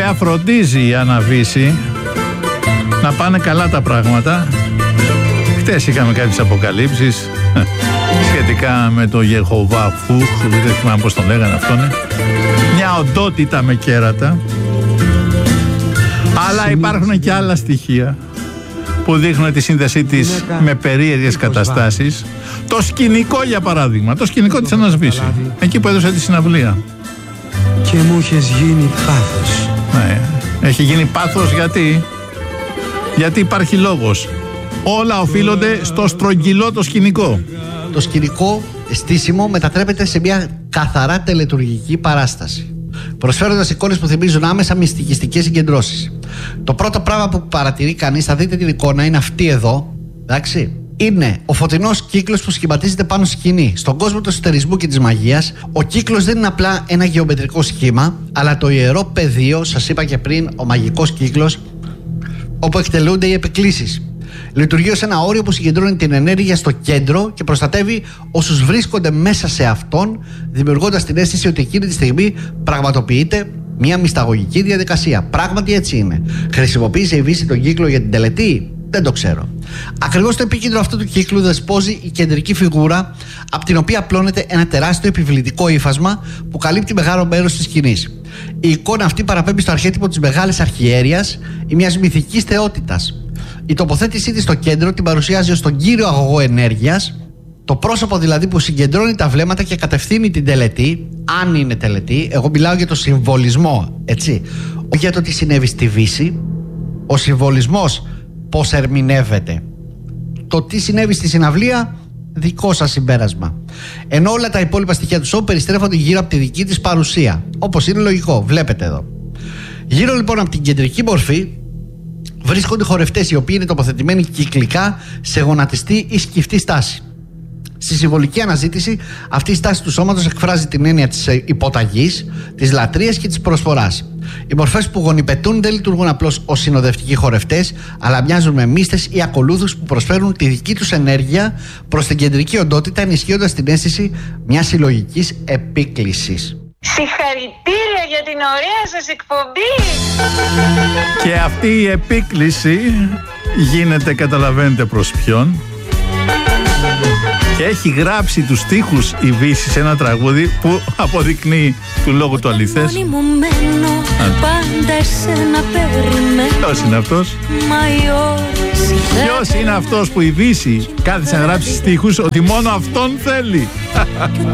Βέβαια φροντίζει η Άννα Βύση να πάνε καλά τα πράγματα. Χτες είχαμε κάποιες αποκαλύψεις σχετικά με το Γεχοβά Φούχ, δεν θυμάμαι πώς τον λέγανε αυτόν. Μια οντότητα με κέρατα. Αλλά υπάρχουν και άλλα στοιχεία που δείχνουν τη σύνδεσή της με περίεργες καταστάσεις. Το σκηνικό, για παράδειγμα, το σκηνικό της Άννας Βύση, εκεί που έδωσε τη συναυλία. Και μου είχες γίνει πάθος. Ναι, έχει γίνει πάθος γιατί υπάρχει λόγος. Όλα οφείλονται στο στρογγυλό το σκηνικό. Το σκηνικό στήσιμο μετατρέπεται σε μια καθαρά τελετουργική παράσταση, προσφέροντας εικόνες που θυμίζουν άμεσα μυστικιστικές συγκεντρώσεις. Το πρώτο πράγμα που παρατηρεί κανείς, θα δείτε την εικόνα, είναι αυτή εδώ, εντάξει. Είναι ο φωτεινός κύκλος που σχηματίζεται πάνω στη σκηνή. Στον κόσμο του εσωτερισμού και της μαγείας, ο κύκλος δεν είναι απλά ένα γεωμετρικό σχήμα, αλλά το ιερό πεδίο, σας είπα και πριν, ο μαγικός κύκλος, όπου εκτελούνται οι επικλήσεις. Λειτουργεί ως ένα όριο που συγκεντρώνει την ενέργεια στο κέντρο και προστατεύει όσους βρίσκονται μέσα σε αυτόν, δημιουργώντας την αίσθηση ότι εκείνη τη στιγμή πραγματοποιείται μια μυσταγωγική διαδικασία. Πράγματι έτσι είναι. Χρησιμοποίησε η Βύση τον κύκλο για την τελετή? Δεν το ξέρω. Ακριβώς στο επίκεντρο αυτού του κύκλου δεσπόζει η κεντρική φιγούρα, από την οποία απλώνεται ένα τεράστιο επιβλητικό ύφασμα που καλύπτει μεγάλο μέρος της σκηνής. Η εικόνα αυτή παραπέμπει στο αρχέτυπο της μεγάλης αρχιέρειας ή μιας μυθικής θεότητας. Η τοποθέτησή της στο κέντρο την παρουσιάζει ως τον κύριο αγωγό ενέργειας, το πρόσωπο δηλαδή που συγκεντρώνει τα βλέμματα και κατευθύνει την τελετή, αν είναι τελετή. Εγώ μιλάω για το συμβολισμό, έτσι. Όχι για το τι συνέβη στη Βύση. Ο συμβολισμός πώς ερμηνεύεται. Το τι συνέβη στη συναυλία, δικό σας συμπέρασμα. Ενώ όλα τα υπόλοιπα στοιχεία του σοου περιστρέφονται γύρω από τη δική της παρουσία. Όπως είναι λογικό, βλέπετε εδώ. Γύρω λοιπόν από την κεντρική μορφή βρίσκονται χορευτές οι οποίοι είναι τοποθετημένοι κυκλικά σε γονατιστή ή σκυφτή στάση. Στη συμβολική αναζήτηση, αυτή η στάση του σώματος εκφράζει την έννοια της υποταγής, της λατρείας και της προσφοράς. Οι μορφές που γονιπετούν δεν λειτουργούν απλώς ως συνοδευτικοί χορευτές, αλλά μοιάζουν με μύστες ή ακολούθους που προσφέρουν τη δική τους ενέργεια προς την κεντρική οντότητα, ενισχύοντας την αίσθηση μιας συλλογικής επίκλησης. Συγχαρητήρια για την ωραία σας εκπομπή! Και αυτή η επίκληση γίνεται, καταλαβαίνετε προς ποιον. Και έχει γράψει τους στίχους η Βύση σε ένα τραγούδι που αποδεικνύει του λόγου το αληθές. Ποιος είναι αυτός? Ποιος είναι αυτός που η Βύση κάθισε να γράψει στίχους ότι μόνο αυτόν θέλει?